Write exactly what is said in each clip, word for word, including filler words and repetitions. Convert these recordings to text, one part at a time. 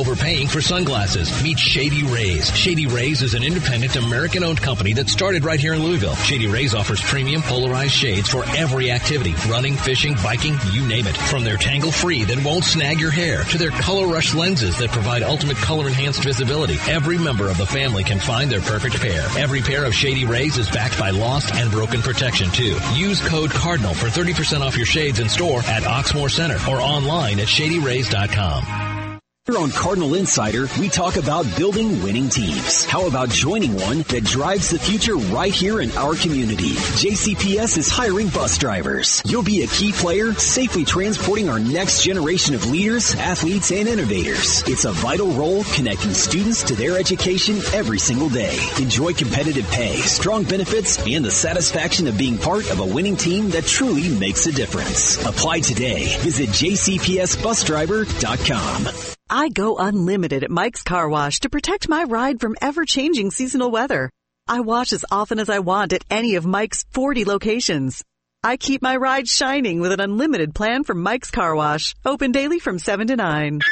overpaying for sunglasses? Meet Shady Rays. Shady Rays is an independent American-owned company that started right here in Louisville. Shady Rays offers premium polarized shades for every activity. Running, fishing, biking, you name it. From their tangle-free that won't snag your hair to their Color Rush lenses that provide ultimate color-enhanced visibility. Every member of the family can find their perfect pair. Every pair of Shady Rays is backed by lost and broken protection, too. Use code CARDINAL for thirty percent off your shades in store at Oxmoor Center or online at shady rays dot com. Here on Cardinal Insider, we talk about building winning teams. How about joining one that drives the future right here in our community? J C P S is hiring bus drivers. You'll be a key player, safely transporting our next generation of leaders, athletes, and innovators. It's a vital role connecting students to their education every single day. Enjoy competitive pay, strong benefits, and the satisfaction of being part of a winning team that truly makes a difference. Apply today. Visit j c p s bus driver dot com. I go unlimited at Mike's Car Wash to protect my ride from ever-changing seasonal weather. I wash as often as I want at any of Mike's forty locations. I keep my ride shining with an unlimited plan from Mike's Car Wash. Open daily from seven to nine.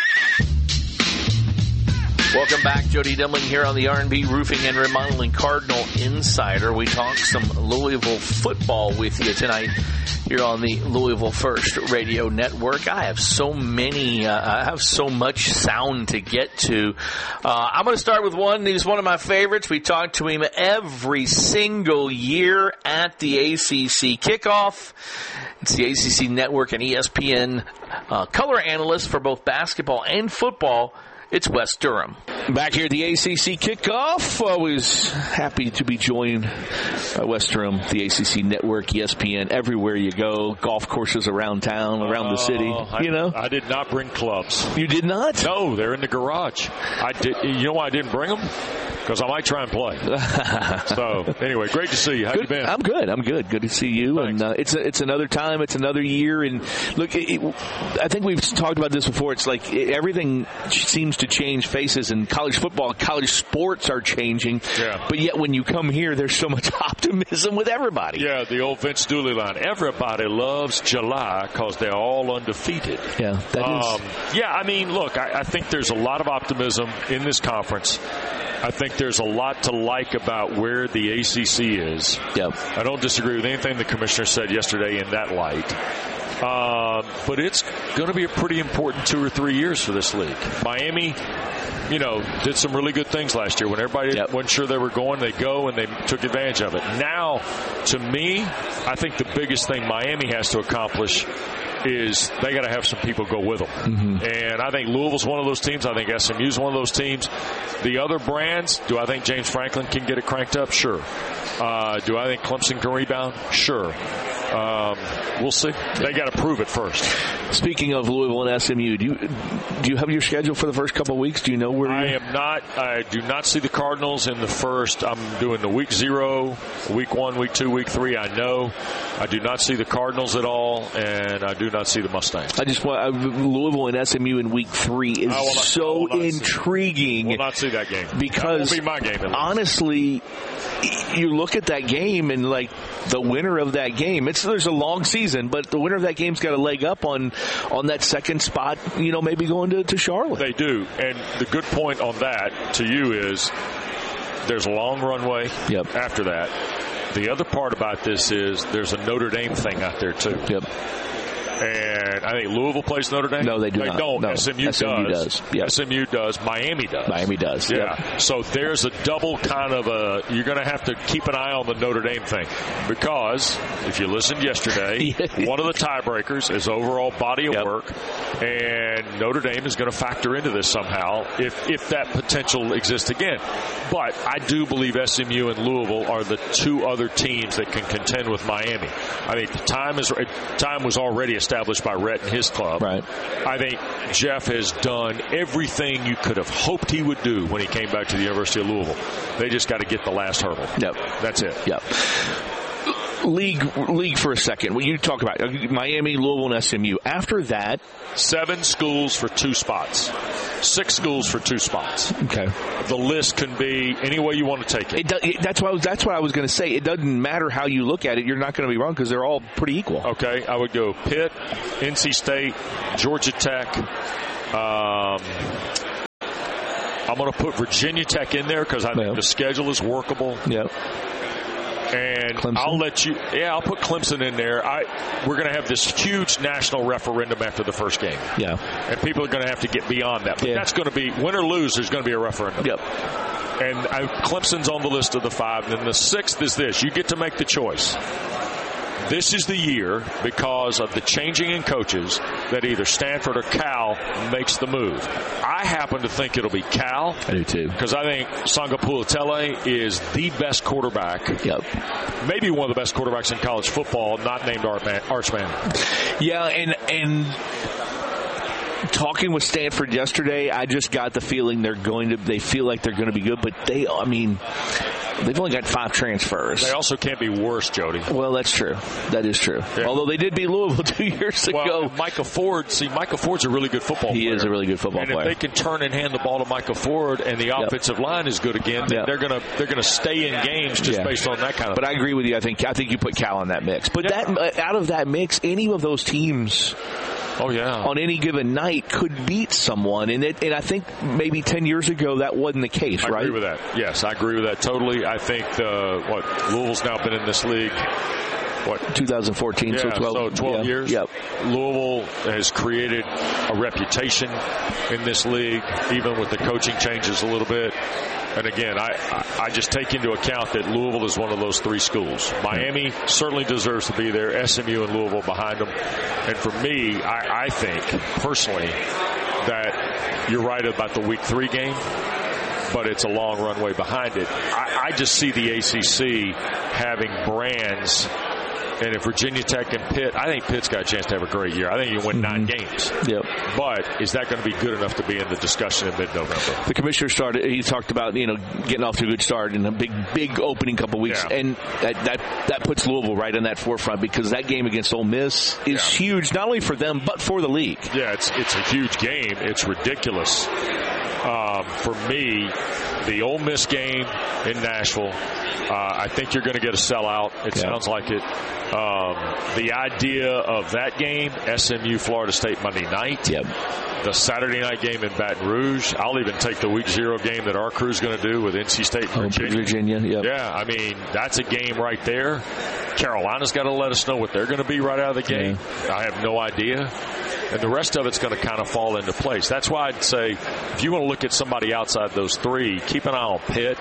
Welcome back. Jody Demling here on the R and B Roofing and Remodeling Cardinal Insider. We talk some Louisville football with you tonight here on the Louisville First Radio Network. I have so many, uh, I have so much sound to get to. Uh, I'm going to start with one. He's one of my favorites. We talk to him every single year at the A C C kickoff. It's the A C C Network and E S P N uh, color analyst for both basketball and football. It's Wes Durham. Back here at the A C C kickoff, always happy to be joined by Wes Durham, the A C C Network, E S P N, everywhere you go, golf courses around town, around uh, the city, I, you know? I did not bring clubs. You did not? No, they're in the garage. I did. You know why I didn't bring them? Because I might try and play. So, anyway, great to see you. How good. you been? I'm good. I'm good. Good to see you. Thanks. And uh, it's a, it's another time. It's another year. And look, it, it, I think we've talked about this before. It's like it, everything seems to change faces in college football. College sports are changing. Yeah. But yet when you come here, there's so much optimism with everybody. Yeah, the old Vince Dooley line. Everybody loves July because they're all undefeated. Yeah, that um, is. Yeah, I mean, look, I, I think there's a lot of optimism in this conference. I think there's a lot to like about where the A C C is. Yep. I don't disagree with anything the commissioner said yesterday in that light. Uh, but it's going to be a pretty important two or three years for this league. Miami, you know, did some really good things last year. When everybody yep. wasn't sure they were going, they go, and they took advantage of it. Now, to me, I think the biggest thing Miami has to accomplish is they got to have some people go with them. Mm-hmm. And I think Louisville's one of those teams. I think S M U's one of those teams. The other brands, do I think James Franklin can get it cranked up? Sure. Uh, do I think Clemson can rebound? Sure. Um, we'll see. They got to prove it first. Speaking of Louisville and S M U, do you do you have your schedule for the first couple of weeks? Do you know where I you're? am not. I do not see the Cardinals in the first. I'm doing the week zero, week one, week two, week three. I know. I do not see the Cardinals at all, and I do not see the Mustangs. I just want uh, Louisville and S M U in week three is not, so intriguing. I will not see that game because that won't be my game. Honestly, you look at that game and like the winner of that game. It's there's a long season, but the winner of that game's got a leg up on on that second spot. You know, maybe going to, to Charlotte. They do, and the good point on that to you is there's a long runway. Yep. After that. The other part about this is there's a Notre Dame thing out there, too. Yep. And I think Louisville plays Notre Dame. No, they do they not. don't. No. S M U S M U does. does. Yep. S M U does. Miami does. Miami does. Yeah. Yep. So there's a double kind of a, you're going to have to keep an eye on the Notre Dame thing. Because if you listened yesterday, one of the tiebreakers is overall body of yep. work. And Notre Dame is going to factor into this somehow if, if that potential exists again. But I do believe S M U and Louisville are the two other teams that can contend with Miami. I think the time is time was already established by Rhett and his club. Right. I think Jeff has done everything you could have hoped he would do when he came back to the University of Louisville. They just got to get the last hurdle. Yep. That's it. Yep. League, league for a second. When you talk about Miami, Louisville, and S M U, after that, seven schools for two spots, six schools for two spots. Okay. The list can be any way you want to take it. it, do, it that's what I was, that's what I was going to say. It doesn't matter how you look at it. You're not going to be wrong because they're all pretty equal. Okay. I would go Pitt, N C State, Georgia Tech. Um, I'm going to put Virginia Tech in there because I think yep. the schedule is workable. Yep. And Clemson? I'll let you, yeah, I'll put Clemson in there. I, we're going to have this huge national referendum after the first game. Yeah. And people are going to have to get beyond that. But yeah. that's going to be, win or lose, there's going to be a referendum. Yep. And I, Clemson's on the list of the five. And then the sixth is this. You get to make the choice. This is the year, because of the changing in coaches, that either Stanford or Cal makes the move. I happen to think it'll be Cal. I do too. Because I think Sangapulatele is the best quarterback. Yep. Maybe one of the best quarterbacks in college football, not named Archman. Yeah, and and talking with Stanford yesterday, I just got the feeling they're going to, they feel like they're going to be good, but they, I mean, they've only got five transfers. They also can't be worse, Jody. Well, that's true. That is true. Yeah. Although they did beat Louisville two years ago. Well, Micah Ford, see, Micah Ford's a really good football he player. He is a really good football and player. And if they can turn and hand the ball to Micah Ford and the yep. offensive line is good again, then yep. they're going to they're going to stay in games just yeah. based on that kind of But thing. I agree with you. I think I think you put Cal in that mix. But yeah. that out of that mix, any of those teams Oh, yeah. on any given night could beat someone. And it, and I think maybe ten years ago that wasn't the case, I right? I agree with that. Yes, I agree with that totally. I think, uh, what, Louisville's now been in this league, what? twenty fourteen, yeah, so twelve, so twelve yeah. years. Yep. Louisville has created a reputation in this league, even with the coaching changes a little bit. And again, I, I just take into account that Louisville is one of those three schools. Miami certainly deserves to be there. S M U and Louisville behind them. And for me, I, I think personally that you're right about the week three game, but it's a long runway behind it. I, I just see the A C C having brands. And if Virginia Tech and Pitt, I think Pitt's got a chance to have a great year. I think you can win nine mm-hmm. games. Yep. But is that going to be good enough to be in the discussion in mid-November? The commissioner started, he talked about, you know, getting off to a good start in a big, big opening couple weeks. Yeah. And that, that that puts Louisville right in that forefront because that game against Ole Miss is yeah. huge, not only for them, but for the league. Yeah, it's, it's a huge game. It's ridiculous. Um, for me, the Ole Miss game in Nashville, uh, I think you're going to get a sellout. It yeah. sounds like it. Um, the idea of that game, S M U, Florida State Monday night. Yep. The Saturday night game in Baton Rouge. I'll even take the week zero game that our crew's going to do with N C State and Virginia. Oh, Virginia, yep. Yeah, I mean, that's a game right there. Carolina's got to let us know what they're going to be right out of the gate. Yeah. I have no idea. And the rest of it's going to kind of fall into place. That's why I'd say if you want to look at somebody outside those three, keep an eye on Pitt.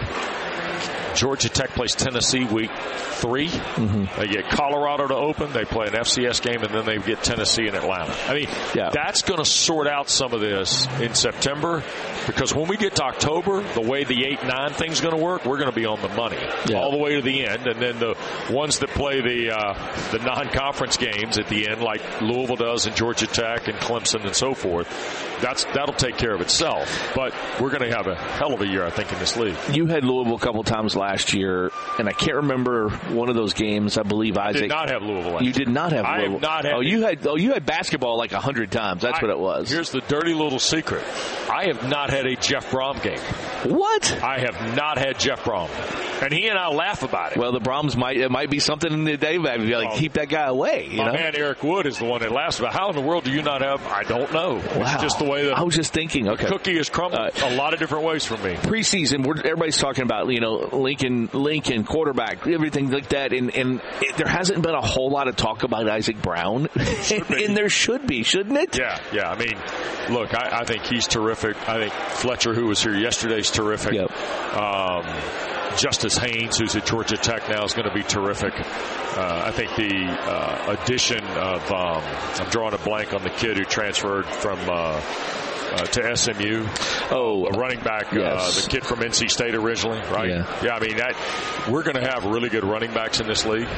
Georgia Tech plays Tennessee week three. Mm-hmm. They get Colorado to open. They play an F C S game, and then they get Tennessee and Atlanta. I mean, yeah. that's going to sort out some of this in September because when we get to October, the way the eight nine thing's going to work, we're going to be on the money yeah. all the way to the end. And then the ones that play the uh, the non-conference games at the end, like Louisville does and Georgia Tech and Clemson and so forth, that's that'll take care of itself. But we're going to have a hell of a year, I think, in this league. You had Louisville a couple times last year, and I can't remember one of those games. I believe Isaac. I did not have Louisville last You did not have I Louisville. have not had oh, you had. Oh, you had basketball like a hundred times. That's I, what it was. Here's the dirty little secret. I have not had a Jeff Brom game. What? I have not had Jeff Brom, and he and I laugh about it. Well, the Broms might. It might be something in the day. Like oh, keep that guy away. You my know? man Eric Wood is the one that laughs about. How in the world do you not have? I don't know. Wow. It's just the way that I was just thinking. Okay, cookie is crumbled uh, a lot of different ways for me. Preseason, we're, everybody's talking about you know Lincoln, Lincoln quarterback, everything like that, and and it, there hasn't been a whole lot of talk about Isaac Brown, and, and there should be, shouldn't it? Yeah, yeah. I mean, look, I, I think he's terrific. I think Fletcher, who was here yesterday, is terrific. Yep. Um, Justice Haynes, who's at Georgia Tech now, is going to be terrific. Uh, I think the uh, addition of, um, I'm drawing a blank on the kid who transferred from uh, uh, to S M U. Oh, a running back, yes. uh, the kid from N C State originally, right? Yeah, yeah I mean, that we're going to have really good running backs in this league.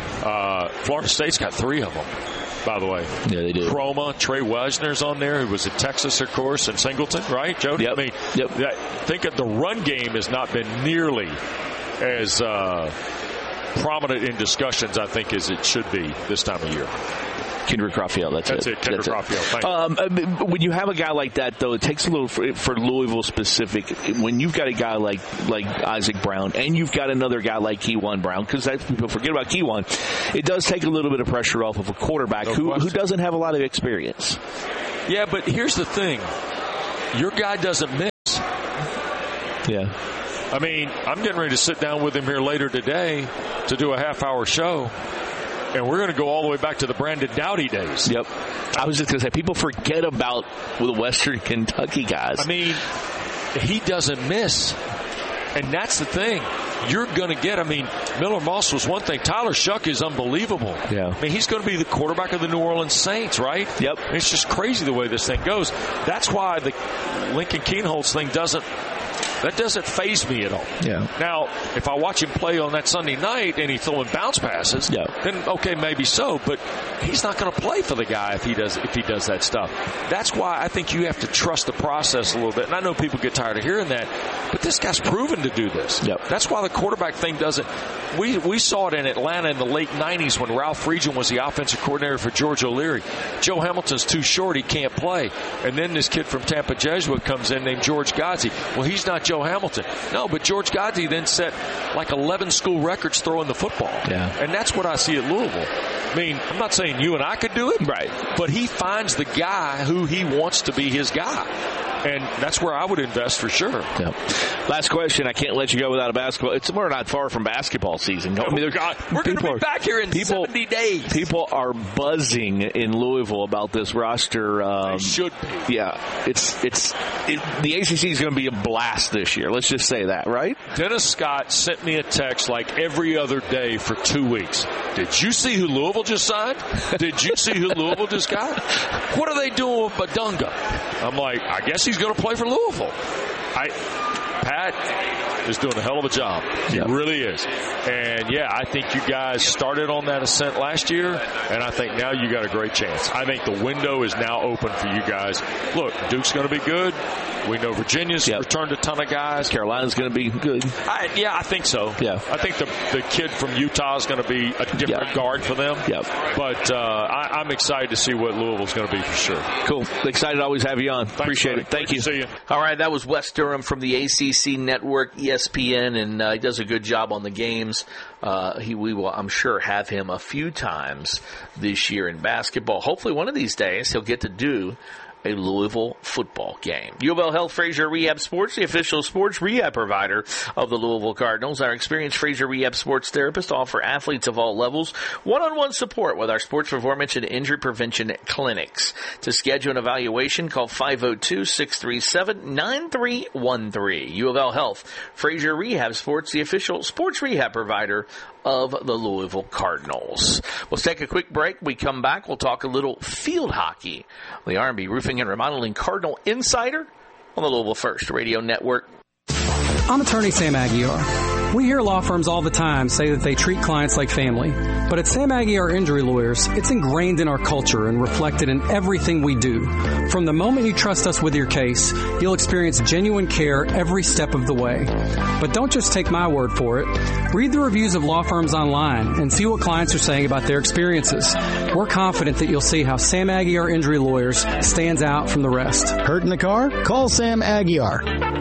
Uh, Florida State's got three of them, by the way. Yeah, they do. Chroma, Trey Wisner's on there, who was at Texas, of course, and Singleton, right, Jody? Yep. I mean, yep. that, think of the run game has not been nearly as uh, prominent in discussions, I think, as it should be this time of year. Kendrick Raphael, that's, that's it. it. Kendrick that's Raphael. It. Um, when you have a guy like that, though, it takes a little for, for Louisville specific. When you've got a guy like like Isaac Brown, and you've got another guy like Kewan Brown, because people forget about Kewan, it does take a little bit of pressure off of a quarterback no who, who doesn't have a lot of experience. Yeah, but here's the thing: your guy doesn't miss. Yeah. I mean, I'm getting ready to sit down with him here later today to do a half-hour show, and we're going to go all the way back to the Brandon Doughty days. Yep. I was just going to say, people forget about the Western Kentucky guys. I mean, he doesn't miss, and that's the thing. You're going to get, I mean, Miller Moss was one thing. Tyler Shuck is unbelievable. Yeah. I mean, he's going to be the quarterback of the New Orleans Saints, right? Yep. I mean, it's just crazy the way this thing goes. That's why the Lincoln Kienholz thing doesn't, that doesn't faze me at all. Yeah. Now, if I watch him play on that Sunday night and he's throwing bounce passes, yeah. then okay, maybe so. But he's not going to play for the guy if he does if he does that stuff. That's why I think you have to trust the process a little bit. And I know people get tired of hearing that, but this guy's proven to do this. Yep. That's why the quarterback thing doesn't. We we saw it in Atlanta in the late nineties when Ralph Friedgen was the offensive coordinator for George O'Leary. Joe Hamilton's too short; he can't play. And then this kid from Tampa Jesuit comes in named George Godsey. Well, he's not Joe Hamilton. No, but George Godsey then set like eleven school records throwing the football. Yeah. And that's what I see at Louisville. I mean, I'm not saying you and I could do it. Right. But he finds the guy who he wants to be his guy. And that's where I would invest for sure. Yep. Last question. I can't let you go without a basketball. It's we're not far from basketball season. I mean, oh, God. We're going to be are, back here in people, seventy days. People are buzzing in Louisville about this roster. Um, they should be. Yeah. It's it's it, the A C C is going to be a blast this year. Let's just say that, right? Dennis Scott sent me a text like every other day for two weeks. Did you see who Louisville just signed? Did you see who Louisville just got? What are they doing with Badunga? I'm like, I guess he's going to play for Louisville. I, Pat is doing a hell of a job. He yep. really is. And, yeah, I think you guys started on that ascent last year, and I think now you got a great chance. I think the window is now open for you guys. Look, Duke's going to be good. We know Virginia's yep. returned a ton of guys. Carolina's going to be good. I, yeah, I think so. Yeah. I think the the kid from Utah is going to be a different yep. guard for them. Yep. But uh, I, I'm excited to see what Louisville's going to be for sure. Cool. Excited to always have you on. Thanks, Appreciate buddy. it. Thank Great you. To see you. All right, that was Wes Durham from the A C C Network, E S P N, and uh, he does a good job on the games. Uh, he, we will, I'm sure, have him a few times this year in basketball. Hopefully one of these days he'll get to do a Louisville football game. U of L Health Frazier Rehab Sports, the official sports rehab provider of the Louisville Cardinals. Our experienced Frazier Rehab Sports therapists offer athletes of all levels one-on-one support with our sports performance and injury prevention clinics. To schedule an evaluation, call five oh two, six three seven, nine three one three. U of L Health Frazier Rehab Sports, the official sports rehab provider of the Louisville Cardinals. Let's take a quick break. We come back. We'll talk a little field hockey. The R and B Roofing and Remodeling Cardinal Insider on the Louisville First Radio Network. I'm attorney Sam Aguiar. We hear law firms all the time say that they treat clients like family. But at Sam Aguiar Injury Lawyers, it's ingrained in our culture and reflected in everything we do. From the moment you trust us with your case, you'll experience genuine care every step of the way. But don't just take my word for it. Read the reviews of law firms online and see what clients are saying about their experiences. We're confident that you'll see how Sam Aguiar Injury Lawyers stands out from the rest. Hurt in the car? Call Sam Aguiar.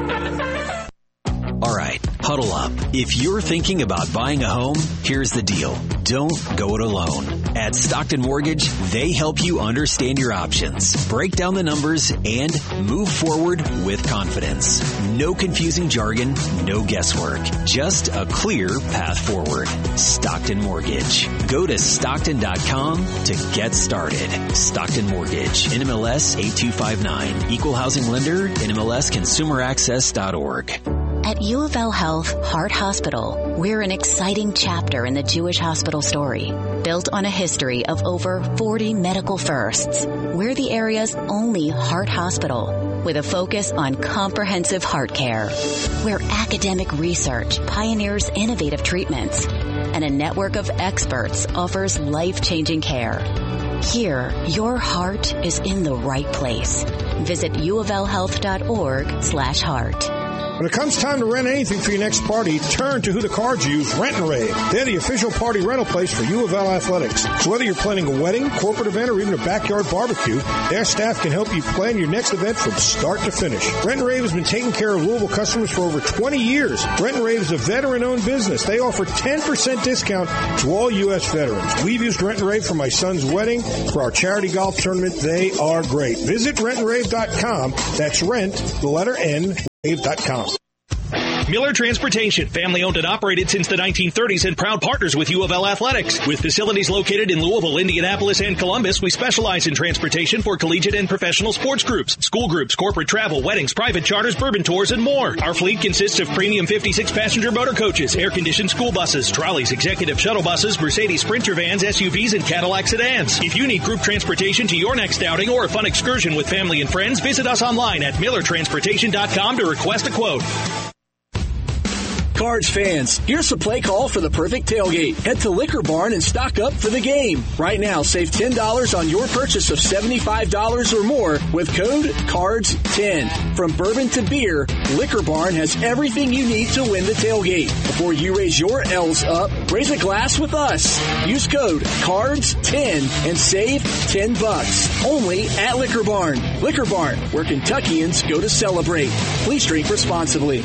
All right, huddle up. If you're thinking about buying a home, here's the deal. Don't go it alone. At Stockton Mortgage, they help you understand your options, break down the numbers, and move forward with confidence. No confusing jargon, no guesswork. Just a clear path forward. Stockton Mortgage. Go to Stockton dot com to get started. Stockton Mortgage. N M L S eight two five nine. Equal housing lender. N M L S consumer access dot org. At U of L Health Heart Hospital, we're an exciting chapter in the Jewish hospital story. Built on a history of over forty medical firsts, we're the area's only heart hospital with a focus on comprehensive heart care, where academic research pioneers innovative treatments and a network of experts offers life-changing care. Here, your heart is in the right place. Visit uoflhealth.org slash heart. When it comes time to rent anything for your next party, turn to who the cards use, Rent and Rave. They're the official party rental place for U of L Athletics. So whether you're planning a wedding, corporate event, or even a backyard barbecue, their staff can help you plan your next event from start to finish. Rent and Rave has been taking care of Louisville customers for over twenty years. Rent and Rave is a veteran-owned business. They offer ten percent discount to all U S veterans. We've used Rent and Rave for my son's wedding, for our charity golf tournament. They are great. Visit rent and rave dot com. That's rent, the letter N, rave dot com. Miller Transportation, family owned and operated since the nineteen thirties and proud partners with U of L Athletics. With facilities located in Louisville, Indianapolis, and Columbus, we specialize in transportation for collegiate and professional sports groups, school groups, corporate travel, weddings, private charters, bourbon tours, and more. Our fleet consists of premium fifty-six passenger motor coaches, air-conditioned school buses, trolleys, executive shuttle buses, Mercedes Sprinter vans, S U Vs, and Cadillac sedans. If you need group transportation to your next outing or a fun excursion with family and friends, visit us online at miller transportation dot com to request a quote. Cards fans, here's the play call for the perfect tailgate. Head to Liquor Barn and stock up for the game. Right now, save ten dollars on your purchase of seventy-five dollars or more with code cards ten. From bourbon to beer, Liquor Barn has everything you need to win the tailgate. Before you raise your L's up, raise a glass with us. Use code cards ten and save ten bucks. Only at Liquor Barn. Liquor Barn, where Kentuckians go to celebrate. Please drink responsibly.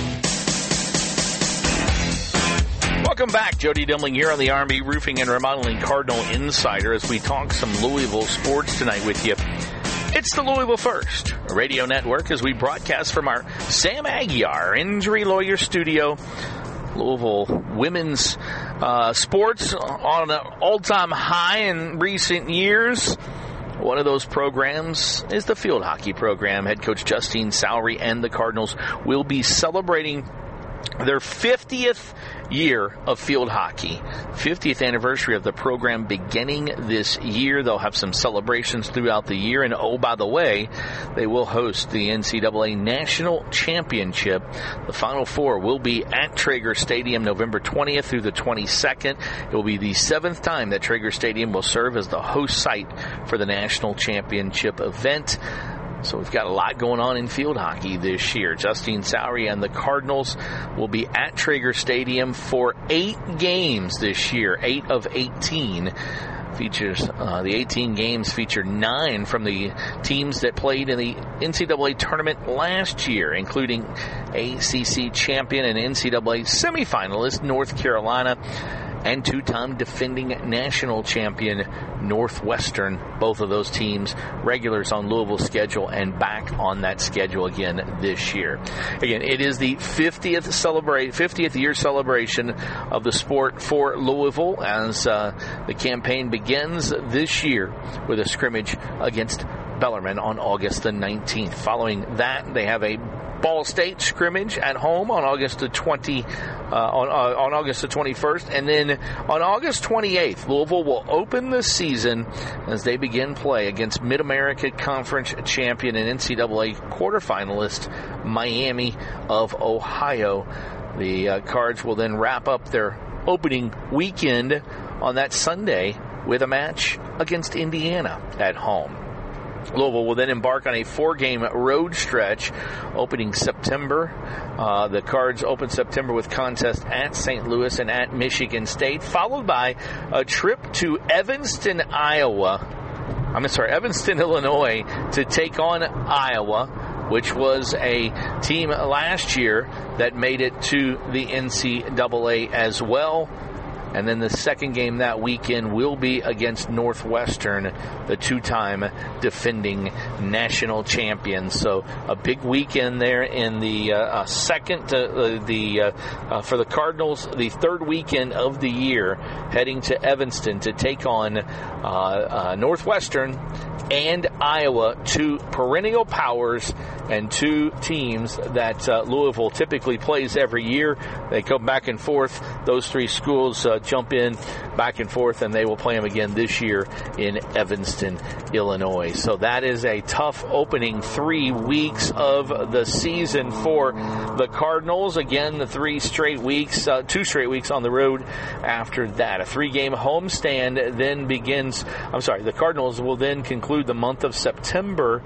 Welcome back. Jody Demling here on the R and B Roofing and Remodeling Cardinal Insider as we talk some Louisville sports tonight with you. It's the Louisville First radio network as we broadcast from our Sam Aguiar Injury Lawyer Studio. Louisville women's uh, sports on an all-time high in recent years. One of those programs is the field hockey program. Head coach Justine Sowry and the Cardinals will be celebrating their fiftieth year of field hockey. fiftieth anniversary of the program beginning this year. They'll have some celebrations throughout the year. And oh, by the way, they will host the N C double A National Championship. The Final Four will be at Traeger Stadium November twentieth through the twenty-second. It will be the seventh time that Traeger Stadium will serve as the host site for the National Championship event. So we've got a lot going on in field hockey this year. Justine Sowry and the Cardinals will be at Traeger Stadium for eight games this year, eight of eighteen. Features uh, the eighteen games feature nine from the teams that played in the N C double A tournament last year, including A C C champion and N C double A semifinalist North Carolina, and two-time defending national champion Northwestern. Both of those teams regulars on Louisville's schedule and back on that schedule again this year. Again, it is the fiftieth celebrate fiftieth year celebration of the sport for Louisville as uh, the campaign begins this year with a scrimmage against Bellarmine on August the nineteenth. Following that, they have a Ball State scrimmage at home on August the twentieth, uh, on, uh, on August the twenty-first, and then on August twenty-eighth, Louisville will open the season as they begin play against Mid-America Conference champion and N C double A quarterfinalist Miami of Ohio. The uh, Cards will then wrap up their opening weekend on that Sunday with a match against Indiana at home. Louisville will then embark on a four-game road stretch opening September. Uh, the Cards open September with contests at Saint Louis and at Michigan State, followed by a trip to Evanston, Iowa. I'm sorry, Evanston, Illinois, to take on Iowa, which was a team last year that made it to the N C double A as well. And then the second game that weekend will be against Northwestern, the two-time defending national champions. So a big weekend there in the uh, uh, second, uh, the uh, uh, for the Cardinals, the third weekend of the year, heading to Evanston to take on uh, uh, Northwestern and Iowa, two perennial powers and two teams that uh, Louisville typically plays every year. They come back and forth. Those three schools uh, jump in back and forth, and they will play them again this year in Evanston, Illinois. So that is a tough opening three weeks of the season for the Cardinals. Again, the three straight weeks, uh, two straight weeks on the road after that. A three-game homestand then begins. I'm sorry, the Cardinals will then conclude the month of September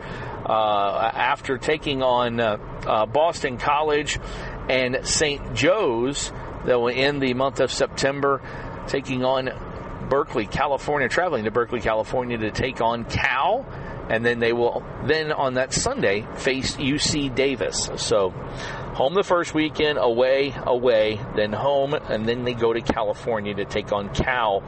uh, after taking on uh, uh, Boston College and Saint Joe's. That will end the month of September, taking on Berkeley, California, traveling to Berkeley, California to take on Cal. And then they will then on that Sunday face U C Davis. So home the first weekend, away, away, then home, and then they go to California to take on Cal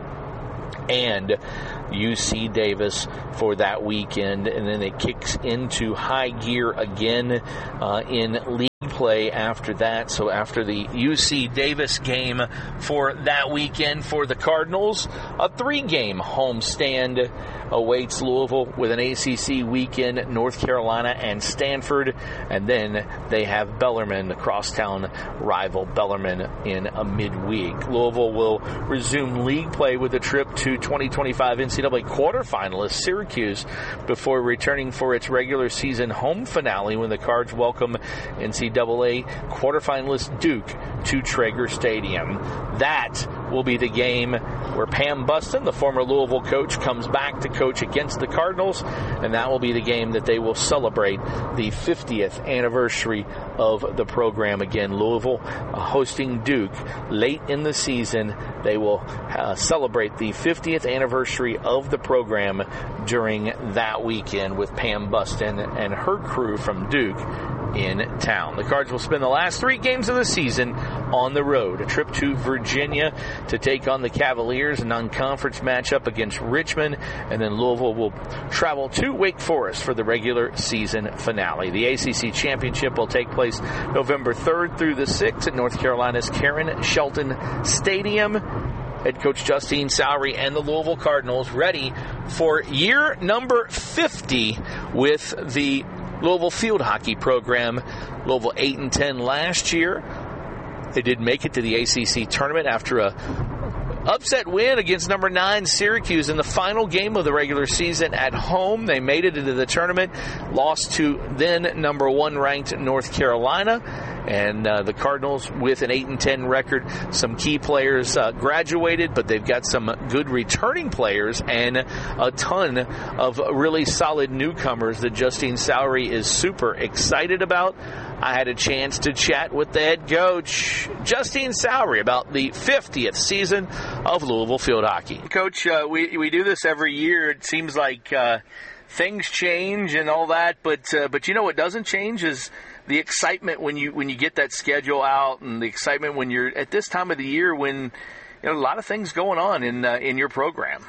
and U C Davis for that weekend. And then it kicks into high gear again uh, in league play after that. So after the U C Davis game for that weekend for the Cardinals, a three-game homestand awaits Louisville with an A C C weekend, North Carolina and Stanford, and then they have Bellarmine, the crosstown rival Bellarmine, in a midweek. Louisville will resume league play with a trip to twenty twenty-five N C double A quarterfinalist Syracuse before returning for its regular season home finale when the Cards welcome N C double A quarterfinalist Duke to Traeger Stadium. That will be the game where Pam Buston, the former Louisville coach, comes back to coach against the Cardinals, and that will be the game that they will celebrate the fiftieth anniversary of the program. Again, Louisville uh, hosting Duke late in the season. They will uh, celebrate the fiftieth anniversary of the program during that weekend with Pam Buston and her crew from Duke in town. The Cards will spend the last three games of the season on the road. A trip to Virginia to take on the Cavaliers, a non-conference matchup against Richmond, and then Louisville will travel to Wake Forest for the regular season finale. The A C C Championship will take place November third through the sixth at North Carolina's Karen Shelton Stadium. Head coach Justine Sowry and the Louisville Cardinals ready for year number fifty with the Louisville field hockey program. Louisville eight and ten last year. They did make it to the A C C tournament after a upset win against number nine Syracuse in the final game of the regular season at home. They made it into the tournament, lost to then number one ranked North Carolina. And uh, the Cardinals with an eight and ten record. Some key players uh, graduated, but they've got some good returning players and a ton of really solid newcomers that Justine Sowry is super excited about. I had a chance to chat with the head coach, Justine Sowry, about the fiftieth season of Louisville field hockey. Coach, uh, we we do this every year. It seems like uh, things change and all that, but uh, but you know what doesn't change is the excitement when you when you get that schedule out, and the excitement when you're at this time of the year when you know a lot of things going on in uh, in your program.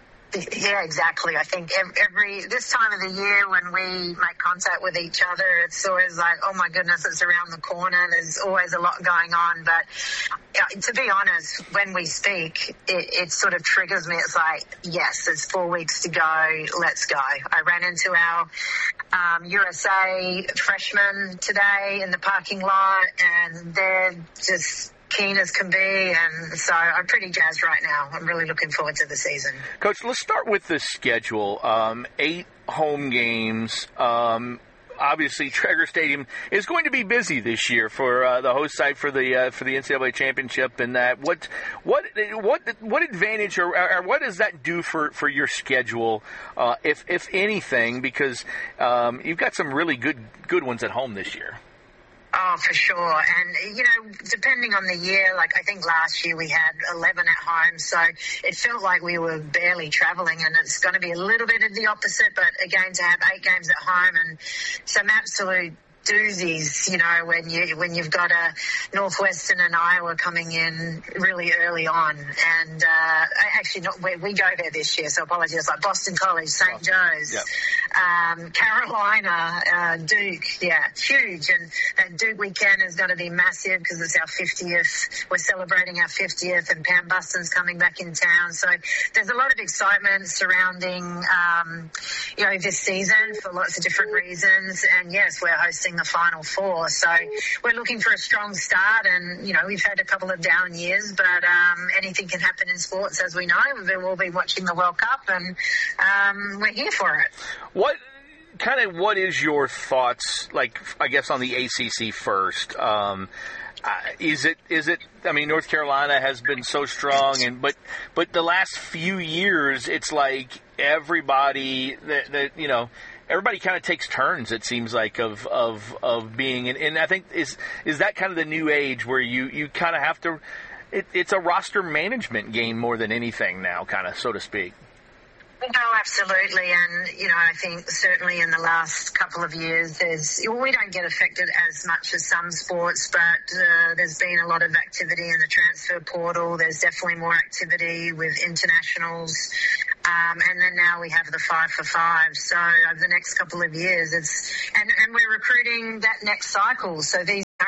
Yeah, exactly. I think every this time of the year when we make contact with each other, it's always like, oh my goodness, it's around the corner. There's always a lot going on. But uh, to be honest, when we speak, it, it sort of triggers me. It's like, yes, there's four weeks to go. Let's go. I ran into our um, U S A freshmen today in the parking lot, and they're just keen as can be, and so I'm pretty jazzed right now. I'm really looking forward to the season. Coach, let's start with the schedule. Um, eight home games. Um, obviously, Traeger Stadium is going to be busy this year for uh, the host site for the uh, for the N C double A championship. And that, what what what what advantage or, or what does that do for, for your schedule, uh, if if anything? Because um, you've got some really good good ones at home this year. Oh, for sure. And, you know, depending on the year, like I think last year we had eleven at home, so it felt like we were barely traveling, and it's going to be a little bit of the opposite, but again, to have eight games at home and some absolute doozies, you know, when you when you've got a Northwestern and Iowa coming in really early on, and uh, actually not we, we go there this year, so apologies. Like Boston College, Saint Joe's, yep. um, Carolina, uh, Duke, yeah, huge, and that Duke weekend is going to be massive because it's our fiftieth. We're celebrating our fiftieth, and Pam Buston's coming back in town, so there's a lot of excitement surrounding, um, you know, this season for lots of different reasons, and yes, we're hosting the Final Four, so we're looking for a strong start, and you know we've had a couple of down years, but um, anything can happen in sports, as we know. We'll be watching the World Cup, and um, we're here for it. What kind of what is your thoughts, like I guess on the A C C first? Um, uh, is it is it? I mean, North Carolina has been so strong, and but but the last few years, it's like everybody that, that you know. Everybody kind of takes turns, it seems like, of of, of being, and, and I think is is that kind of the new age where you, you kind of have to, it, it's a roster management game more than anything now, kind of, so to speak. No, absolutely, and you know, I think certainly in the last couple of years, there's we don't get affected as much as some sports, but uh, there's been a lot of activity in the transfer portal. There's definitely more activity with internationals. Um, and then now we have the five for five. So over the next couple of years, it's and, and we're recruiting that next cycle. So these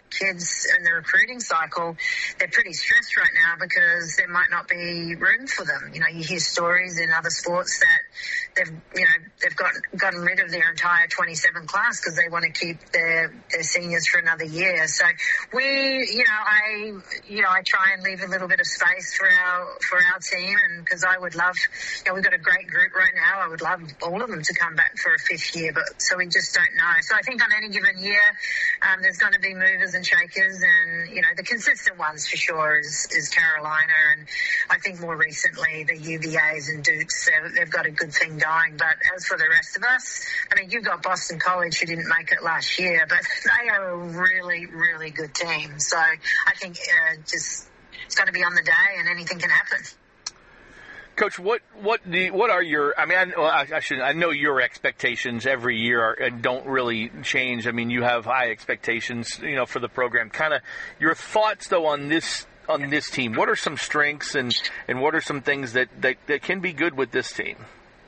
kids in the recruiting cycle, they're pretty stressed right now because there might not be room for them. You know, you hear stories in other sports that they've, you know, they've gotten, gotten rid of their entire twenty-seven class because they want to keep their, their seniors for another year. So we, you know, I, you know, I try and leave a little bit of space for our, for our team, and because I would love, you know, we've got a great group right now. I would love all of them to come back for a fifth year, but so we just don't know. So I think on any given year, um, there's going to be movers and shakers, and, you know, the consistent ones for sure is, is Carolina, and I think more recently the U V As and Dukes, they've, they've got a good thing going. But as for the rest of us, I mean, you've got Boston College who didn't make it last year, but they are a really, really good team. So I think uh, just it's got to be on the day, and anything can happen. Coach, what what do you, what are your? I mean, I, well, I, I should I know your expectations every year are, and don't really change. I mean, you have high expectations, you know, for the program. Kind of your thoughts though on this on this team. What are some strengths and, and what are some things that, that, that can be good with this team?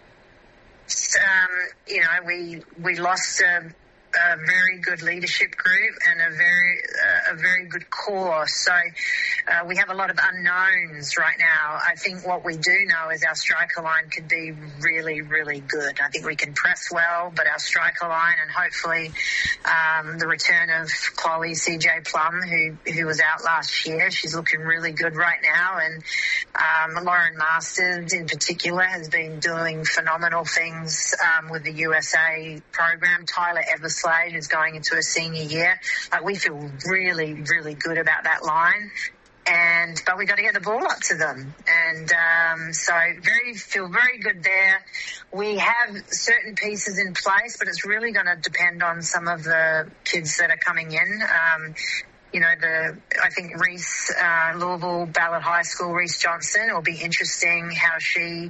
Um, you know, we we lost a, a very good leadership group and a very uh, a very good core. So uh, we have a lot of unknowns right now. I think what we do know is our striker line could be really, really good. I think we can press well, but our striker line, and hopefully um, the return of Chloe C J Plum, who who was out last year, she's looking really good right now. And um, Lauren Masters in particular has been doing phenomenal things um, with the U S A program. Tyler Everslade is going into a senior year. Like, we feel really, really good about that line. And but we got to get the ball up to them, and um, so very feel very good there. We have certain pieces in place, but it's really going to depend on some of the kids that are coming in. Um, you know, the I think Reese uh, Louisville Ballard High School, Reese Johnson. It will be interesting how she,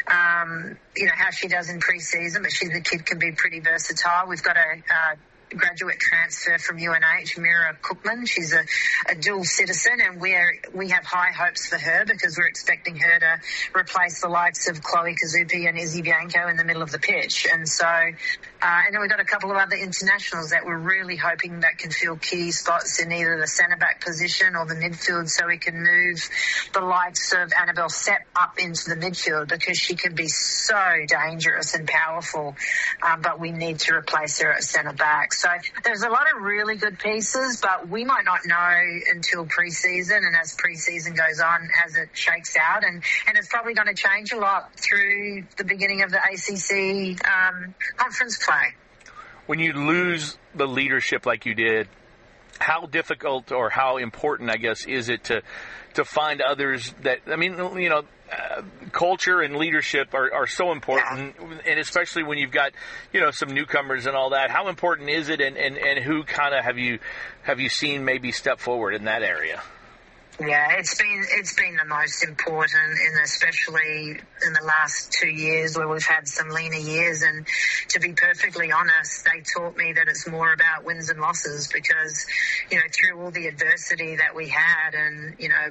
um, you know, how she does in preseason. But she, the kid, can be pretty versatile. We've got a uh, graduate transfer from U N H, Mira Cookman. She's a, a dual citizen, and we're we have high hopes for her because we're expecting her to replace the likes of Chloe Kazupi and Izzy Bianco in the middle of the pitch. And so, uh, and then we've got a couple of other internationals that we're really hoping that can fill key spots in either the centre back position or the midfield, so we can move the likes of Annabelle Sepp up into the midfield, because she can be so dangerous and powerful, um, but we need to replace her at centre back. So there's a lot of really good pieces, but we might not know until preseason, and as preseason goes on, as it shakes out, and, and it's probably going to change a lot through the beginning of the A C C um, conference play. When you lose the leadership like you did, how difficult or how important, I guess, is it to to find others that, I mean, you know, Uh, culture and leadership are, are so important, yeah. And especially when you've got, you know, some newcomers and all that. How important is it, and, and, and who kind of have you have you seen maybe step forward in that area? Yeah, it's been it's been the most important, and especially in the last two years where we've had some leaner years. And to be perfectly honest, they taught me that it's more about wins and losses, because, you know, through all the adversity that we had, and, you know,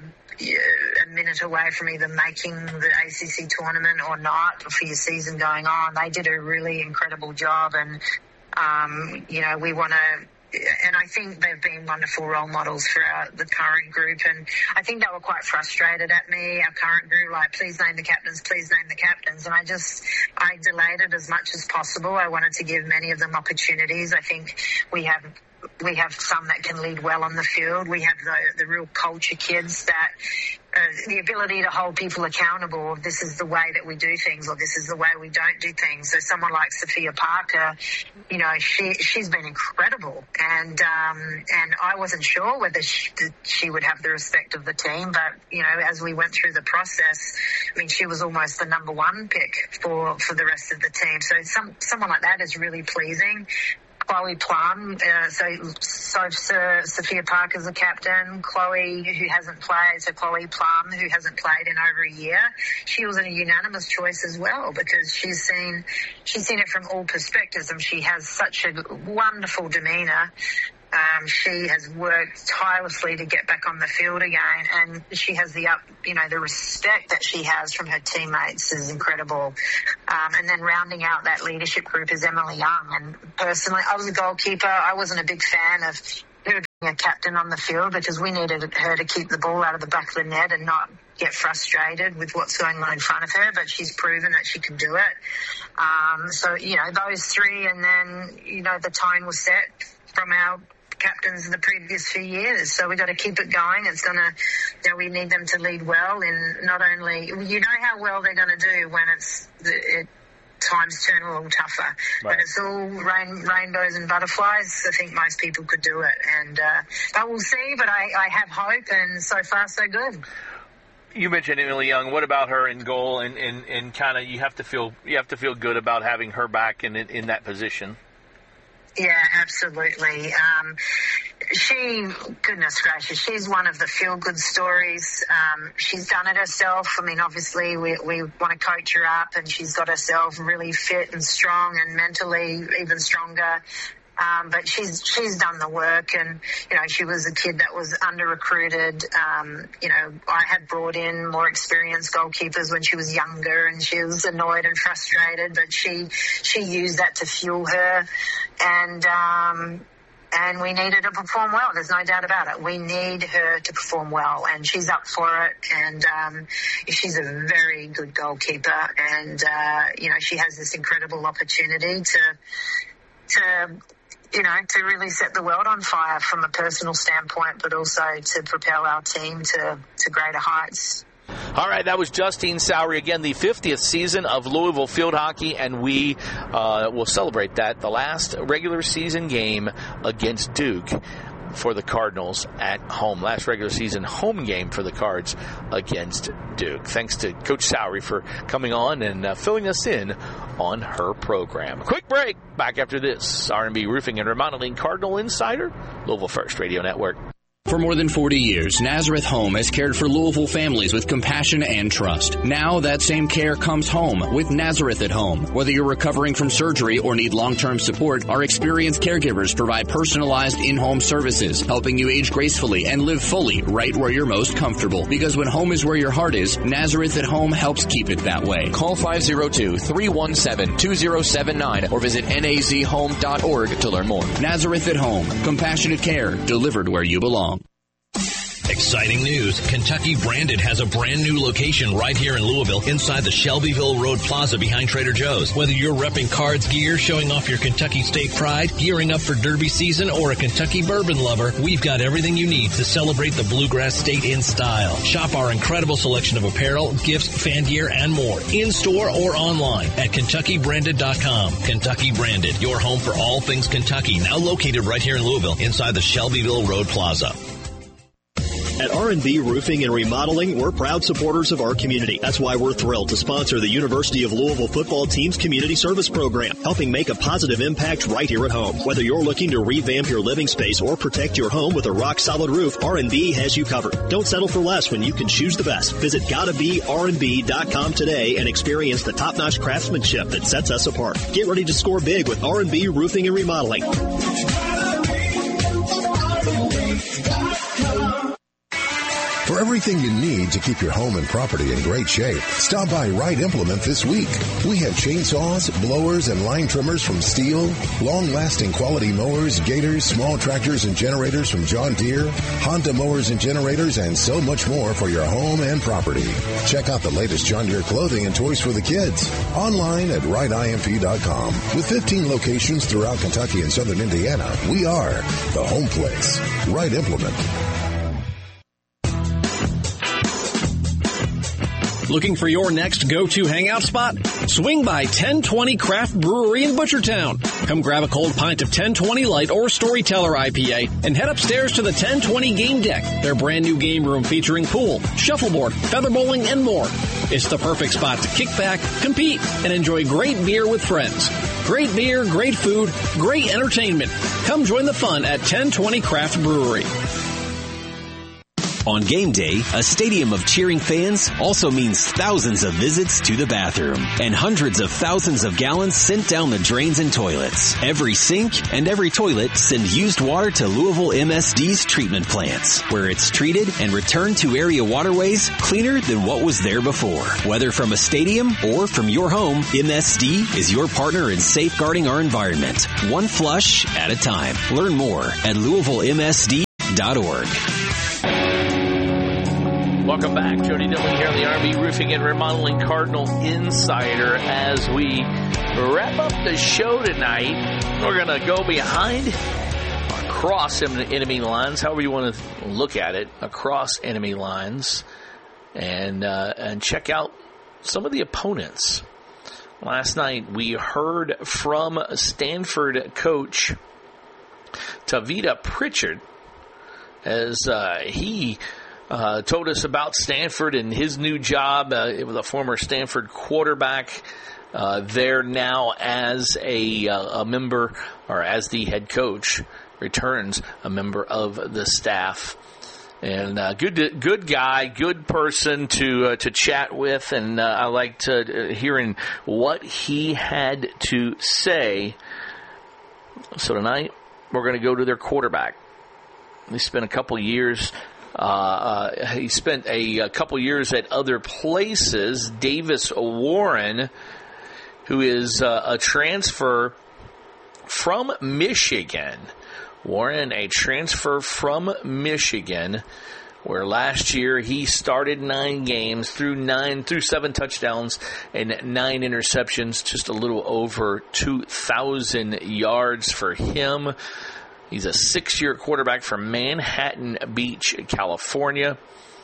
a minute away from either making the A C C tournament or not for your season going on, they did a really incredible job. And, um, you know, we want to... And I think they've been wonderful role models for our, the current group. And I think they were quite frustrated at me, our current group, like, please name the captains, please name the captains. And I just, I delayed it as much as possible. I wanted to give many of them opportunities. I think we have we have some that can lead well on the field. We have the, the real culture kids that uh, the ability to hold people accountable. This is the way that we do things, or this is the way we don't do things. So someone like Sophia Parker, you know, she she's been incredible, and um, and I wasn't sure whether she, she would have the respect of the team, but, you know, as we went through the process, I mean, she was almost the number one pick for for the rest of the team. So some someone like that is really pleasing. Chloe Plum, uh, so, so Sir Sophia Parker's the captain. Chloe, who hasn't played, so Chloe Plum, who hasn't played in over a year, she was a unanimous choice as well, because she's seen she's seen it from all perspectives, and she has such a wonderful demeanour. Um, she has worked tirelessly to get back on the field again, and she has the up, you know, the respect that she has from her teammates is incredible. Um, and then rounding out that leadership group is Emily Young. And personally, I was a goalkeeper. I wasn't a big fan of a captain on the field because we needed her to keep the ball out of the back of the net and not get frustrated with what's going on in front of her, but she's proven that she can do it. Um, so, you know, those three, and then, you know, the tone was set from our captains in the previous few years. So we got to keep it going. It's going to, you know, we need them to lead well in not only, you know how well they're going to do when it's, it, times turn a little tougher. Right. When it's all rain, rainbows and butterflies, I think most people could do it. And uh, but we'll see. But I, I have hope, and so far so good. You mentioned Emily Young. What about her in goal? And, and, and kind of you have to feel you have to feel good about having her back in in that position. Yeah, absolutely. Um, she, goodness gracious, she's one of the feel-good stories. Um, she's done it herself. I mean, obviously, we, we want to coach her up, and she's got herself really fit and strong and mentally even stronger. Um, but she's she's done the work, and, you know, she was a kid that was under-recruited. Um, you know, I had brought in more experienced goalkeepers when she was younger, and she was annoyed and frustrated, but she she used that to fuel her. And um, and we need her to perform well. There's no doubt about it. We need her to perform well, and she's up for it. And um, she's a very good goalkeeper, and, uh, you know, she has this incredible opportunity to to... you know, to really set the world on fire from a personal standpoint, but also to propel our team to, to greater heights. All right, that was Justine Sowry, again, the fiftieth season of Louisville Field Hockey, and we uh, will celebrate that, the last regular season game against Duke for the Cardinals at home. Last regular season home game for the Cards against Duke. Thanks to Coach Sowry for coming on and uh, filling us in on her program. Quick break. Back after this. R and B Roofing and Remodeling Cardinal Insider, Louisville First Radio Network. For more than forty years, Nazareth Home has cared for Louisville families with compassion and trust. Now that same care comes home with Nazareth at Home. Whether you're recovering from surgery or need long-term support, our experienced caregivers provide personalized in-home services, helping you age gracefully and live fully right where you're most comfortable. Because when home is where your heart is, Nazareth at Home helps keep it that way. Call five oh two, three one seven, two oh seven nine or visit N A Z home dot org to learn more. Nazareth at Home. Compassionate care delivered where you belong. Exciting news. Kentucky Branded has a brand new location right here in Louisville inside the Shelbyville Road Plaza behind Trader Joe's. Whether you're repping Cards gear, showing off your Kentucky State pride, gearing up for Derby season, or a Kentucky bourbon lover, we've got everything you need to celebrate the Bluegrass State in style. Shop our incredible selection of apparel, gifts, fan gear, and more in-store or online at Kentucky Branded dot com. Kentucky Branded, your home for all things Kentucky, now located right here in Louisville inside the Shelbyville Road Plaza. At R and B Roofing and Remodeling, we're proud supporters of our community. That's why we're thrilled to sponsor the University of Louisville football team's community service program, helping make a positive impact right here at home. Whether you're looking to revamp your living space or protect your home with a rock-solid roof, R and B has you covered. Don't settle for less when you can choose the best. Visit gotta be R and B dot com today and experience the top-notch craftsmanship that sets us apart. Get ready to score big with R and B Roofing and Remodeling. For everything you need to keep your home and property in great shape, stop by Wright Implement this week. We have chainsaws, blowers, and line trimmers from Steel, long-lasting quality mowers, gators, small tractors, and generators from John Deere, Honda mowers and generators, and so much more for your home and property. Check out the latest John Deere clothing and toys for the kids online at Wright I M P dot com. With fifteen locations throughout Kentucky and southern Indiana, we are the home place. Wright Implement. Looking for your next go-to hangout spot? Swing by ten twenty Craft Brewery in Butchertown. Come grab a cold pint of ten twenty Light or Storyteller I P A and head upstairs to the ten twenty Game Deck, their brand new game room featuring pool, shuffleboard, feather bowling, and more. It's the perfect spot to kick back, compete, and enjoy great beer with friends. Great beer, great food, great entertainment. Come join the fun at ten twenty Craft Brewery. On game day, a stadium of cheering fans also means thousands of visits to the bathroom and hundreds of thousands of gallons sent down the drains and toilets. Every sink and every toilet send used water to Louisville M S D's treatment plants, where it's treated and returned to area waterways cleaner than what was there before. Whether from a stadium or from your home, M S D is your partner in safeguarding our environment, one flush at a time. Learn more at Louisville M S D. dot org. Welcome back. Jody Dillon here on the R and B Roofing and Remodeling Cardinal Insider. As we wrap up the show tonight, we're going to go behind or across enemy lines, however you want to look at it, across enemy lines, and uh, and check out some of the opponents. Last night we heard from Stanford coach Tavita Pritchard as uh, he uh, told us about Stanford and his new job. Uh, it was a former Stanford quarterback uh, there now as a, uh, a member, or as the head coach, returns a member of the staff. And uh, good, good guy, good person to uh, to chat with, and uh, I liked uh, hearing what he had to say. So tonight we're going to go to their quarterback. He spent a couple years. Uh, uh, he spent a, a couple years at other places. Davis Warren, who is uh, a transfer from Michigan. Warren, a transfer from Michigan, where last year he started nine games, threw nine, threw seven touchdowns and nine interceptions, just a little over two thousand yards for him. He's a six-year quarterback from Manhattan Beach, California.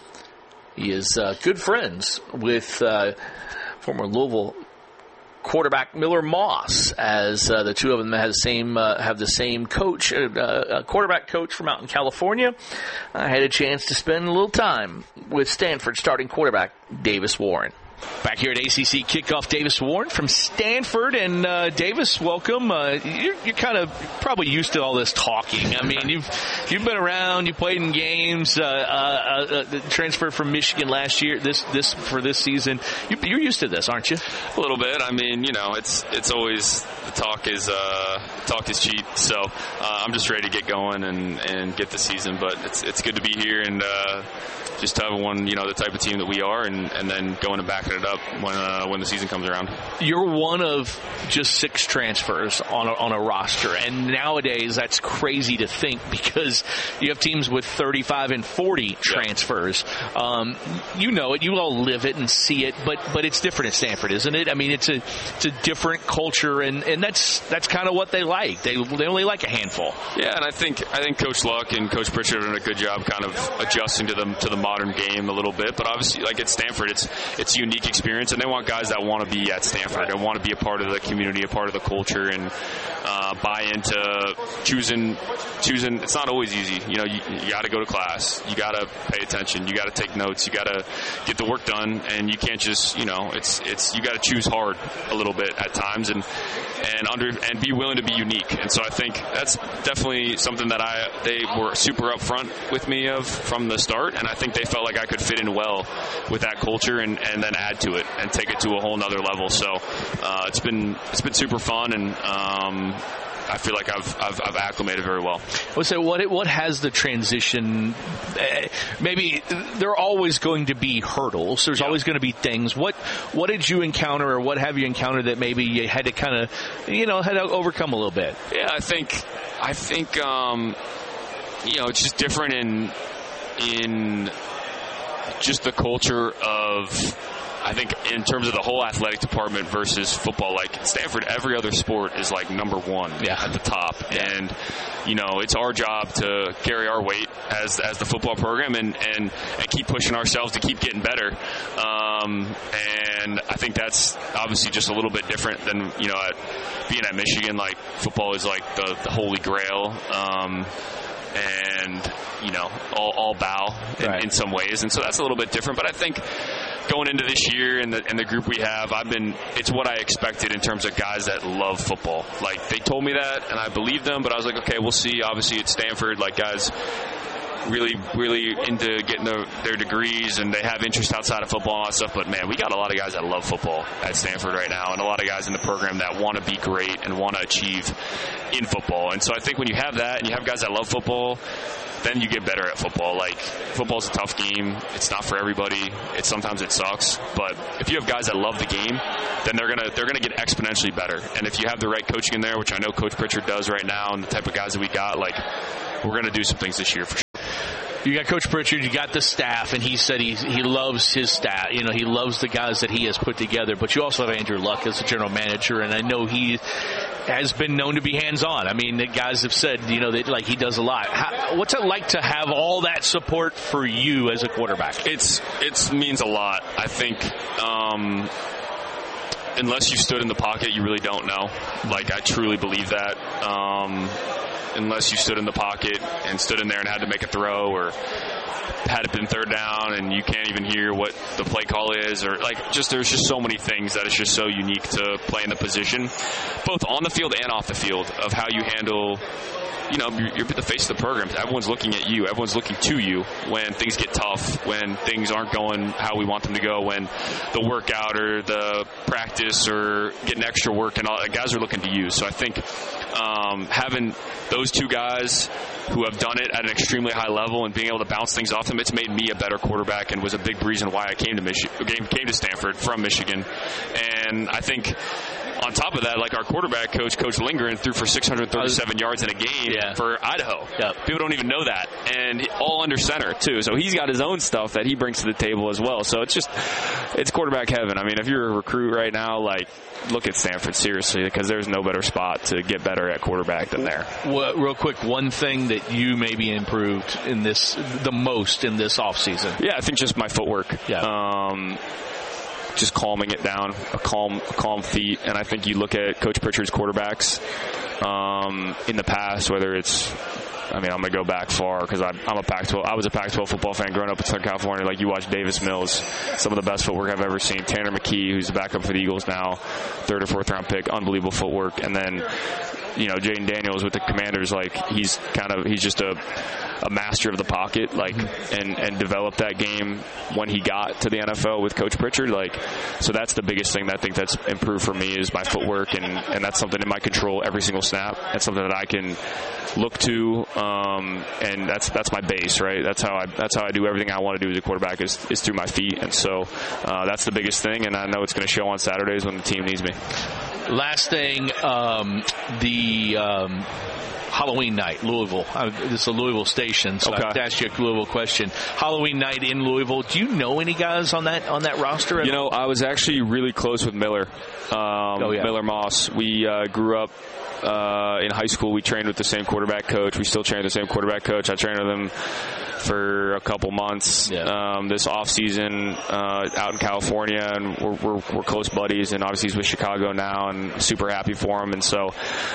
He is uh, good friends with uh, former Louisville quarterback Miller Moss, as uh, the two of them have the same uh, have the same coach, uh, uh, quarterback coach from out in California. I had a chance to spend a little time with Stanford starting quarterback Davis Warren. Back here at A C C Kickoff, Davis Warren from Stanford. And uh, Davis, welcome. Uh, you're, you're kind of probably used to all this talking. I mean, you've you've been around, you played in games, uh, uh, uh, transferred from Michigan last year. This this for this season, you, you're used to this, aren't you? A little bit. I mean, you know, it's it's always the talk is uh, talk is cheap. So uh, I'm just ready to get going and, and get the season. But it's it's good to be here and. Uh, Just have one, you know, the type of team that we are, and, and then going and backing it up when uh, when the season comes around. You're one of just six transfers on a, on a roster, and nowadays that's crazy to think because you have teams with thirty-five and forty transfers. Yeah. Um, you know it, you all live it and see it, but but it's different at Stanford, isn't it? I mean, it's a it's a different culture, and, and that's that's kind of what they like. They they only like a handful. Yeah, and I think I think Coach Luck and Coach Pritchard have done a good job kind of adjusting to them to the modern game a little bit, but obviously, like at Stanford, it's it's a unique experience, and they want guys that want to be at Stanford, and want to be a part of the community, a part of the culture, and uh, buy into choosing. Choosing. It's not always easy. You know, you, you got to go to class, you got to pay attention, you got to take notes, you got to get the work done, and you can't just, you know, it's it's you got to choose hard a little bit at times, and and under and be willing to be unique. And so I think that's definitely something that I they were super upfront with me of from the start, and I think they felt like I could fit in well with that culture and, and then add to it and take it to a whole nother level. So uh, it's been it's been super fun, and um, I feel like I've, I've I've acclimated very well. Well, so what what has the transition? Uh, maybe there are always going to be hurdles. There's yeah. always going to be things. What what did you encounter, or what have you encountered that maybe you had to kind of you know had to overcome a little bit? Yeah, I think I think um, you know it's just different in in. just the culture of, I think, in terms of the whole athletic department versus football. Like Stanford, every other sport is like number one yeah. at the top. Yeah. And, you know, it's our job to carry our weight as as the football program and, and, and keep pushing ourselves to keep getting better. Um, and I think that's obviously just a little bit different than, you know, at, being at Michigan. Like, football is like the, the holy grail. Um, and, you know, all, all bow in, right. in some ways. And so that's a little bit different. But I think going into this year and the, and the group we have, I've been, it's what I expected in terms of guys that love football. Like, they told me that, and I believed them, but I was like, okay, we'll see. Obviously, it's Stanford, like, guys really, really into getting the, their degrees, and they have interest outside of football and all that stuff. But, man, we got a lot of guys that love football at Stanford right now, and a lot of guys in the program that want to be great and want to achieve in football. And so I think when you have that and you have guys that love football, then you get better at football. Like, football's a tough game. It's not for everybody. It's sometimes it sucks. But if you have guys that love the game, then they're gonna they're gonna get exponentially better. And if you have the right coaching in there, which I know Coach Pritchard does right now, and the type of guys that we got, like, we're gonna do some things this year for sure. You got Coach Pritchard, you got the staff, and he said he he loves his staff. You know, he loves the guys that he has put together. But you also have Andrew Luck as the general manager, and I know he has been known to be hands-on. I mean, the guys have said, you know, that like he does a lot. How, what's it like to have all that support for you as a quarterback? It's it means a lot. I think. Um, unless you stood in the pocket, you really don't know. Like, I truly believe that. Um, unless you stood in the pocket and stood in there and had to make a throw, or had it been third down and you can't even hear what the play call is, or like just there's just so many things that is just so unique to playing the position, both on the field and off the field, of how you handle. You know, you're, you're the face of the program. Everyone's looking at you. Everyone's looking to you when things get tough, when things aren't going how we want them to go, when the workout or the practice or getting extra work and all, guys are looking to you. So I think um, having those two guys who have done it at an extremely high level and being able to bounce things off them, it's made me a better quarterback and was a big reason why I came to Michi- came to Stanford from Michigan. And I think on top of that, like our quarterback coach, Coach Lindgren, threw for six hundred thirty-seven yards in a game yeah. for Idaho. Yep. People don't even know that. And all under center, too. So he's got his own stuff that he brings to the table as well. So it's just, it's quarterback heaven. I mean, if you're a recruit right now, like, look at Stanford, seriously, because there's no better spot to get better at quarterback than there. Well, real quick, one thing that you maybe improved in this, the most in this offseason? Yeah, I think just my footwork. Yeah. Um, just calming it down, a calm, calm feet. And I think you look at Coach Pritchard's quarterbacks um, in the past, whether it's, I mean, I'm going to go back far because I'm, I'm a Pac twelve. I was a Pac twelve football fan growing up in Southern California. Like, you watch Davis Mills, some of the best footwork I've ever seen. Tanner McKee, who's the backup for the Eagles now, third or fourth round pick, unbelievable footwork. And then, you know, Jaden Daniels with the Commanders, like, he's kind of, he's just a, a master of the pocket, like, mm-hmm. and, and developed that game when he got to the N F L with Coach Pritchard. Like, so that's the biggest thing that I think that's improved for me is my footwork, and, and that's something in my control every single snap. That's something that I can look to, um, and that's that's my base, right? That's how I that's how I do everything I want to do as a quarterback is, is through my feet, and so uh, that's the biggest thing, and I know it's going to show on Saturdays when the team needs me. Last thing, um, the um, Halloween night, Louisville. Uh, this is a Louisville station, so okay. I have to ask you a Louisville question. Halloween night in Louisville. Do you know any guys on that on that roster? At you know, all? I was actually really close with Miller, um, oh, yeah. Miller Moss. We uh, grew up uh, in high school. We trained with the same quarterback coach. We still train with the same quarterback coach. I trained with him for a couple months yeah. um, this off season uh, out in California, and we're, we're we're close buddies. And obviously he's with Chicago now, and super happy for him. And so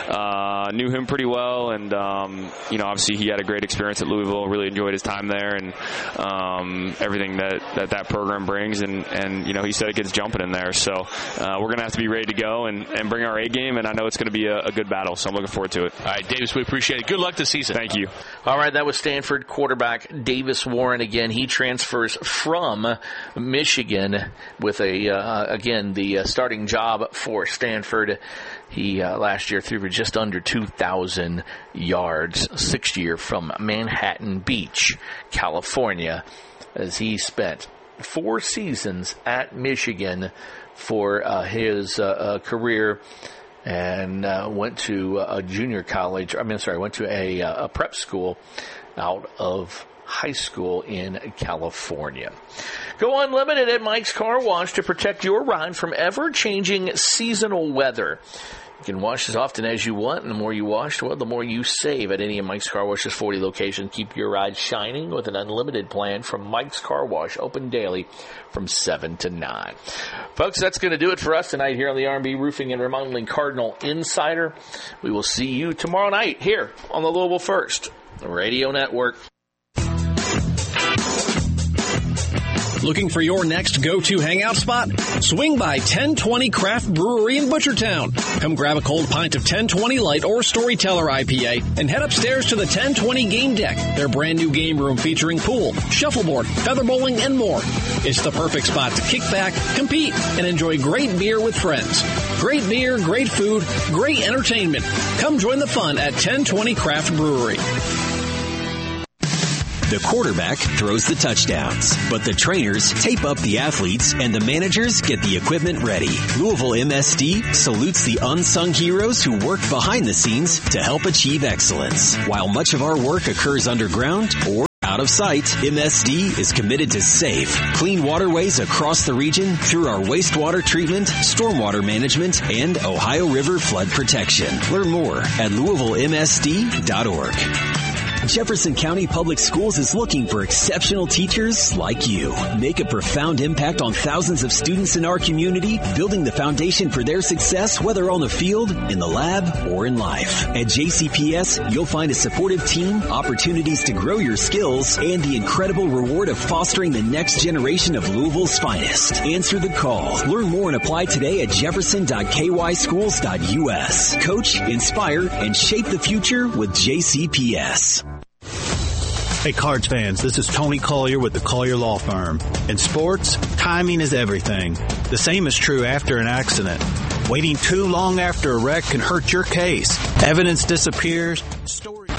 uh, knew him pretty well, and um, you know, obviously he had a great experience at Louisville. Really enjoyed his time there, and um, everything that, that that program brings. And and you know, he said it gets jumping in there. So uh, we're gonna have to be ready to go and, and bring our A game. And I know it's gonna be a, a good battle. So I'm looking forward to it. All right, Davis, we appreciate it. Good luck this season. Thank you. All right, that was Stanford quarterback Davis Warren. Again, he transfers from Michigan with a uh, again the uh, starting job for Stanford. He uh, last year threw for just under two thousand yards. Sixth year from Manhattan Beach, California, as he spent four seasons at Michigan for uh, his uh, uh, career. And uh, went to a junior college. I mean, sorry, went to a, a prep school out of high school in California. Go unlimited at Mike's Car Wash to protect your ride from ever-changing seasonal weather. You can wash as often as you want, and the more you wash, well, the more you save at any of Mike's Car Wash's forty locations. Keep your ride shining with an unlimited plan from Mike's Car Wash, open daily from seven to nine. Folks, that's going to do it for us tonight here on the R and B Roofing and Remodeling Cardinal Insider. We will see you tomorrow night here on the Louisville First Radio Network. Looking for your next go-to hangout spot? Swing by ten twenty Craft Brewery in Butchertown. Come grab a cold pint of ten twenty Light or Storyteller I P A and head upstairs to the ten twenty Game Deck, their brand new game room featuring pool, shuffleboard, feather bowling, and more. It's the perfect spot to kick back, compete, and enjoy great beer with friends. Great beer, great food, great entertainment. Come join the fun at ten twenty Craft Brewery. The quarterback throws the touchdowns, but the trainers tape up the athletes and the managers get the equipment ready. Louisville M S D salutes the unsung heroes who work behind the scenes to help achieve excellence. While much of our work occurs underground or out out of sight, M S D is committed to safe, clean waterways across the region through our wastewater treatment, stormwater management, and Ohio River flood protection. Learn more at Louisville M S D dot org. Jefferson County Public Schools is looking for exceptional teachers like you. Make a profound impact on thousands of students in our community, building the foundation for their success, whether on the field, in the lab, or in life. At J C P S, you'll find a supportive team, opportunities to grow your skills, and the incredible reward of fostering the next generation of Louisville's finest. Answer the call. Learn more and apply today at jefferson dot k y schools dot u s. Coach, inspire, and shape the future with J C P S. Hey Cards fans, this is Tony Collier with the Collier Law Firm. In sports, timing is everything. The same is true after an accident. Waiting too long after a wreck can hurt your case. Evidence disappears. Story.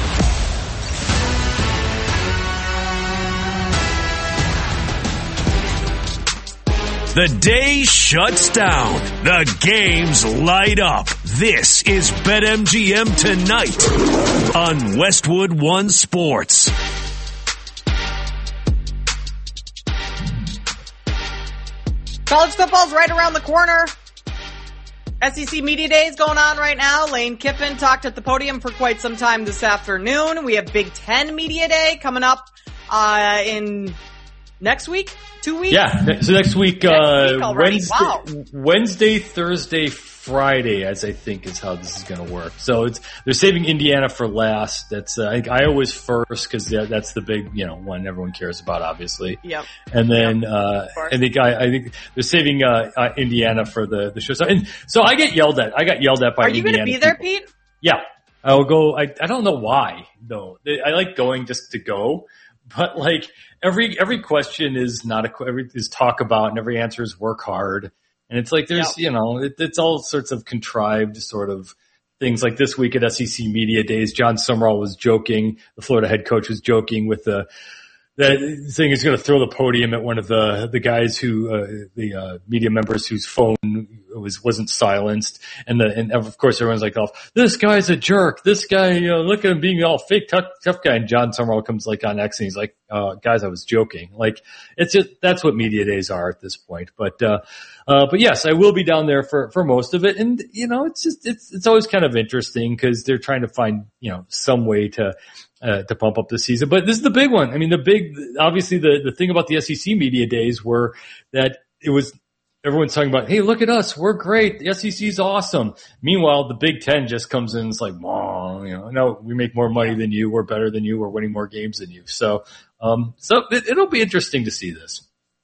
The day shuts down. The games light up. This is BetMGM Tonight on Westwood One Sports. College football's right around the corner. S E C Media Day is going on right now. Lane Kiffin talked at the podium for quite some time this afternoon. We have Big Ten Media Day coming up uh in next week, two weeks? Yeah, so next week, next uh, week Wednesday, wow. Wednesday, Thursday, Friday, as I think is how this is going to work. So it's they're saving Indiana for last. That's uh, I think Iowa's first because yeah, that's the big you know one everyone cares about, obviously. Yep. And then yep, uh, I think I, I think they're saving uh, uh, Indiana for the the show. So, and so I get yelled at. I got yelled at by. Are you going to be there, people. Pete? Yeah, I will go. I I don't know why though. I like going just to go. But like every every question is not a every is talk about, and every answer is work hard, and it's like there's yep. you know it, it's all sorts of contrived sort of things. Like this week at S E C Media Days, John Summerall was joking. The Florida head coach was joking with the that thing is going to throw the podium at one of the the guys who uh, the uh, media members whose phone was wasn't silenced, and the and of course everyone's like, "Oh, this guy's a jerk. This guy, you know, look at him being all fake tough, tough guy." And John Summerall comes like on X and he's like, uh, "Guys, I was joking." Like it's just that's what media days are at this point. But uh, uh, but yes, I will be down there for for most of it, and you know, it's just it's it's always kind of interesting because they're trying to find you know some way to. Uh, to pump up the season. But this is the big one. I mean, the big, obviously the, the thing about the S E C Media Days were that it was, everyone's talking about, hey, look at us. We're great. The S E C's awesome. Meanwhile, the Big Ten just comes in and it's like, oh, you know, no, we make more money than you. We're better than you. We're winning more games than you. So, um, so it, it'll be interesting to see this.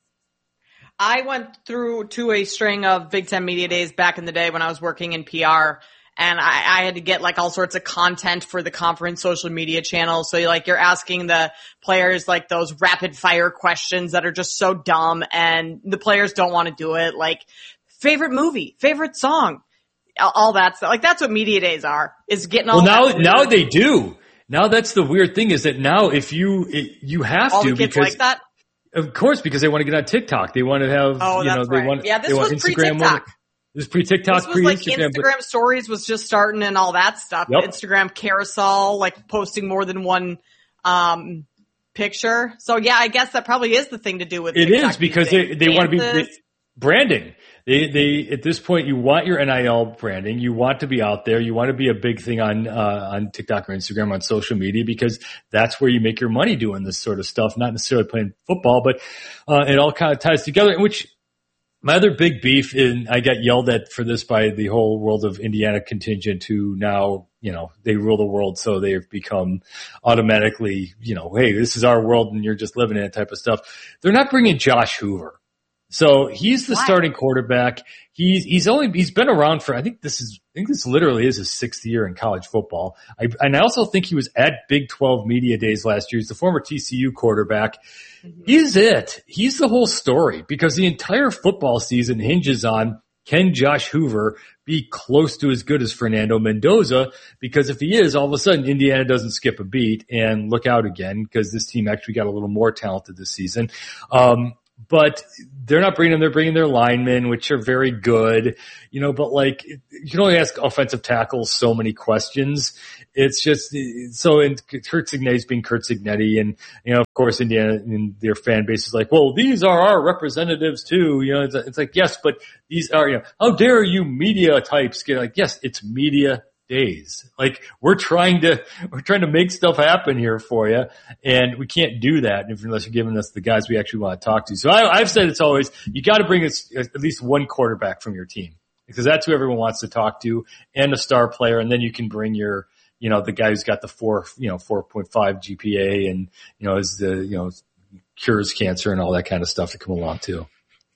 I went through to a string of Big Ten Media Days back in the day when I was working in P R. And I, I had to get like all sorts of content for the conference social media channels. So like you're asking the players like those rapid fire questions that are just so dumb and the players don't want to do it. Like favorite movie, favorite song, all that stuff. Like that's what media days are, is getting all well, that. Now, now they do. Now that's the weird thing is that now if you, it, you have all to the kids because like that? Of course, because they want to get on TikTok. They want to have, oh, you know, that's they right. want, yeah, this they was want Instagram. pre-TikTok. It was pre-TikTok, this was like pre-Instagram. Instagram but, stories was just starting and all that stuff. Yep. Instagram carousel, like posting more than one um picture. So yeah, I guess that probably is the thing to do with it TikTok is because they, they want to be they, Dances. branding. They, they, at this point, you want your N I L branding. You want to be out there. You want to be a big thing on, uh, on TikTok or Instagram, on social media, because that's where you make your money doing this sort of stuff, not necessarily playing football, but, uh, it all kind of ties together, which my other big beef, and I got yelled at for this by the whole world of Indiana contingent who now, you know, they rule the world. So they've become automatically, you know, hey, this is our world and you're just living in it type of stuff. They're not bringing Josh Hoover. So he's the Why? starting quarterback. He's, he's only, he's been around for, I think this is, I think this literally is his sixth year in college football. I, and I also think he was at Big twelve Media Days last year. He's the former T C U quarterback. Mm-hmm. He's it. He's the whole story because the entire football season hinges on, can Josh Hoover be close to as good as Fernando Mendoza? Because if he is, all of a sudden Indiana doesn't skip a beat and look out again because this team actually got a little more talented this season. Um, but they're not bringing them. They're bringing their linemen, which are very good, you know, but like you can only ask offensive tackles so many questions. It's just so, and Curt Cignetti's being Curt Cignetti, and, you know, of course, Indiana and their fan base is like, well, these are our representatives too. You know, it's, it's like, yes, but these are, you know, how dare you media types get like, yes, it's media days. Like we're trying to, we're trying to make stuff happen here for you. And we can't do that unless you're giving us the guys we actually want to talk to. So I, I've said it's always, you got to bring us at least one quarterback from your team because that's who everyone wants to talk to and a star player. And then you can bring your, you know, the guy who's got the four, you know, four point five G P A and, you know, is the, you know, cures cancer and all that kind of stuff to come along too.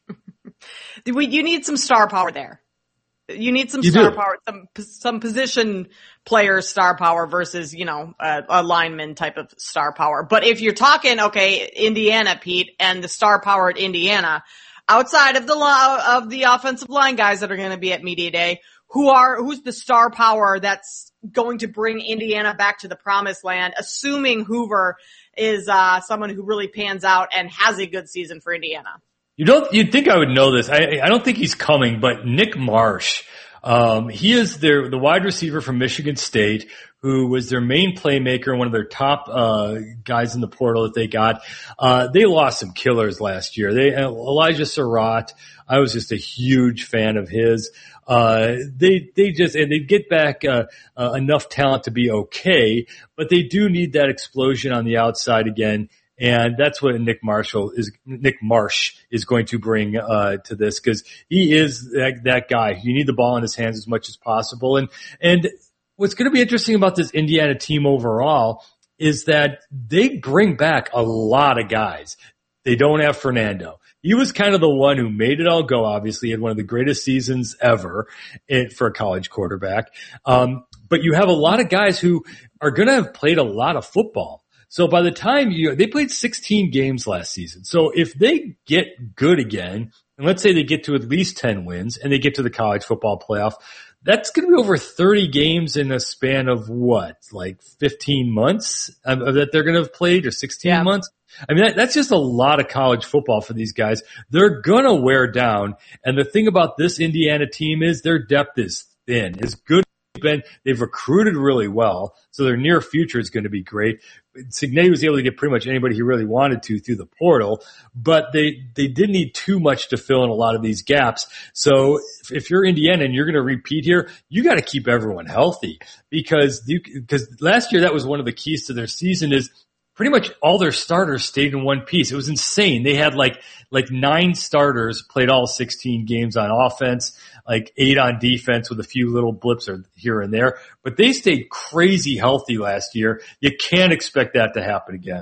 You need some star power there. You need some you star do. power, some some position player star power versus, you know, a, a lineman type of star power. But if you're talking, okay, Indiana, Pete, and the star power at Indiana, outside of the of the offensive line guys that are going to be at Media Day, who are who's the star power that's going to bring Indiana back to the promised land, assuming Hoover is uh someone who really pans out and has a good season for Indiana? You don't, you'd think I would know this. I, I don't think he's coming, but Nick Marsh, um, he is their, the wide receiver from Michigan State, who was their main playmaker, one of their top, uh, guys in the portal that they got. Uh, they lost some killers last year. They, uh, Elijah Surratt, I was just a huge fan of his. Uh, they, they just, and they get back, uh, uh, enough talent to be okay, but they do need that explosion on the outside again. And that's what Nick Marshall is, Nick Marsh is going to bring, uh, to this because he is that, that guy. You need the ball in his hands as much as possible. And, and what's going to be interesting about this Indiana team overall is that they bring back a lot of guys. They don't have Fernando. He was kind of the one who made it all go, obviously. He had one of the greatest seasons ever for a college quarterback. Um, but you have a lot of guys who are going to have played a lot of football. So by the time you, they played sixteen games last season. So if they get good again, and let's say they get to at least ten wins and they get to the college football playoff, that's going to be over thirty games in a span of what, like fifteen months um, that they're going to have played, or sixteen yeah. months. I mean, that, that's just a lot of college football for these guys. They're going to wear down. And the thing about this Indiana team is their depth is thin. As good as they've been, they've recruited really well. So their near future is going to be great. Cignetti was able to get pretty much anybody he really wanted to through the portal, but they, they didn't need too much to fill in a lot of these gaps. So if, if you're Indiana and you're going to repeat here, you got to keep everyone healthy because you, because last year that was one of the keys to their season is pretty much all their starters stayed in one piece. It was insane. They had like, like nine starters played all sixteen games on offense, like eight on defense with a few little blips here and there, but they stayed crazy healthy last year. You can't expect that to happen again.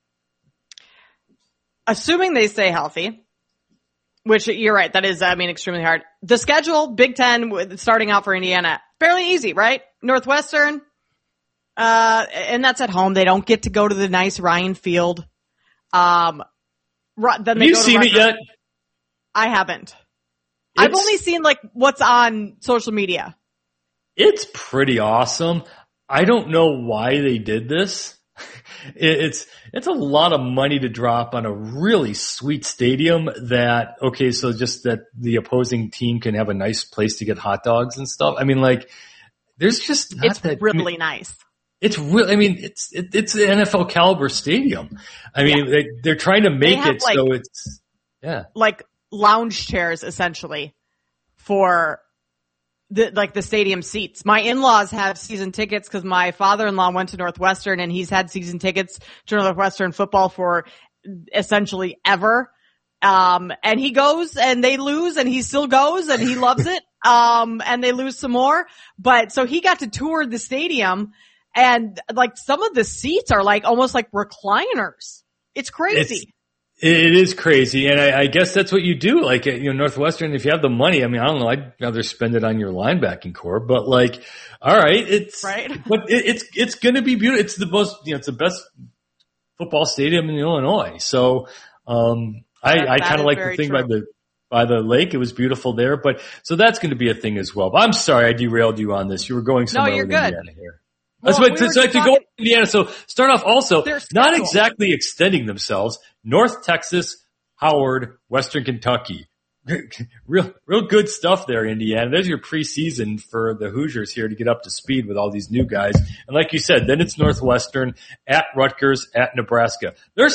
Assuming they stay healthy, which you're right. That is, I mean, extremely hard. The schedule, Big Ten starting out for Indiana, fairly easy, right? Northwestern, Uh, and that's at home. They don't get to go to the nice Ryan Field. Um, then Have they you go to seen Rutgers. it yet? I haven't. It's, I've only seen like what's on social media. It's pretty awesome. I don't know why they did this. It, it's, it's a lot of money to drop on a really sweet stadium that, okay, so just that the opposing team can have a nice place to get hot dogs and stuff. I mean, like, there's just not it's that. really I mean, nice. It's real. I mean, it's it, it's an N F L caliber stadium. I mean, yeah. they, they're trying to make it like, so it's yeah, like lounge chairs essentially for the like the stadium seats. My in-laws have season tickets because my father-in-law went to Northwestern and he's had season tickets to Northwestern football for essentially ever. Um, and he goes and they lose and he still goes and he loves it. Um, and they lose some more. But so he got to tour the stadium. And like some of the seats are like almost like recliners. It's crazy. It's, it is crazy. And I, I guess that's what you do. Like, you know, Northwestern, if you have the money, I mean, I don't know, I'd rather spend it on your linebacking core, but like, all right, it's, right. but it, it's, it's going to be beautiful. It's the most, you know, it's the best football stadium in Illinois. So, um, I, I kind of like the thing true. by the, by the lake. It was beautiful there, but so that's going to be a thing as well. But I'm sorry I derailed you on this. You were going somewhere no, you're with good. Indiana here. That's well, what, we so to go to Indiana. So start off also, not exactly extending themselves. North Texas, Howard, Western Kentucky. Real, real good stuff there, Indiana. There's your preseason for the Hoosiers here to get up to speed with all these new guys. And like you said, then it's Northwestern, at Rutgers, at Nebraska. There's